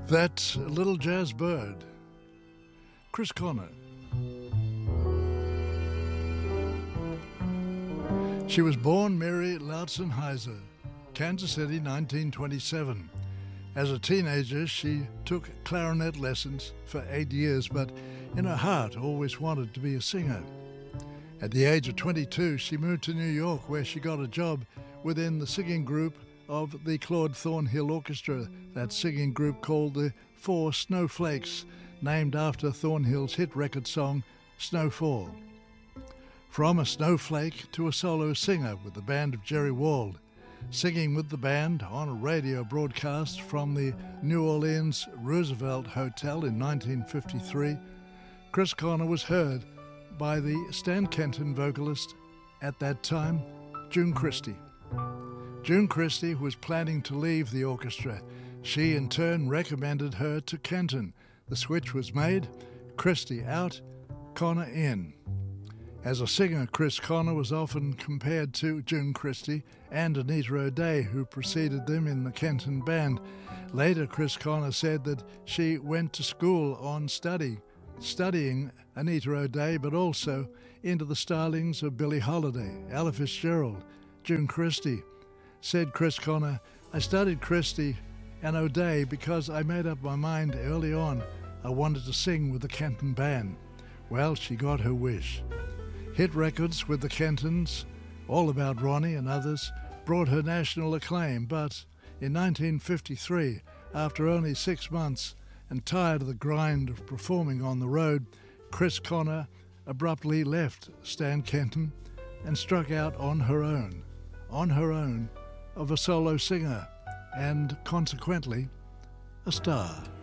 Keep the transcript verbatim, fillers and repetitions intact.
That little jazz bird, Chris Connor. She was born Mary Lautzenheiser, Kansas City, nineteen twenty-seven. As a teenager, she took clarinet lessons for eight years, but in her heart always wanted to be a singer. At the age of twenty-two, she moved to New York, where she got a job within the singing group of the Claude Thornhill Orchestra, that singing group called the Four Snowflakes, named after Thornhill's hit record song, Snowfall. From a snowflake to a solo singer with the band of Jerry Wald, singing with the band on a radio broadcast from the New Orleans Roosevelt Hotel in nineteen fifty-three, Chris Connor was heard by the Stan Kenton vocalist at that time, June Christy. June Christy was planning to leave the orchestra. She in turn recommended her to Kenton. The switch was made, Christy out, Connor in. As a singer, Chris Connor was often compared to June Christy and Anita O'Day, who preceded them in the Kenton band. Later, Chris Connor said that she went to school on study, studying Anita O'Day, but also into the stylings of Billie Holiday, Ella Fitzgerald, June Christy. Said Chris Connor, "I studied Christy and O'Day because I made up my mind early on I wanted to sing with the Kenton band." Well, she got her wish. Hit records with the Kentons, All About Ronnie and others, brought her national acclaim, but in nineteen fifty-three, after only six months and tired of the grind of performing on the road, Chris Connor abruptly left Stan Kenton and struck out on her own, on her own, of a solo singer and, consequently, a star.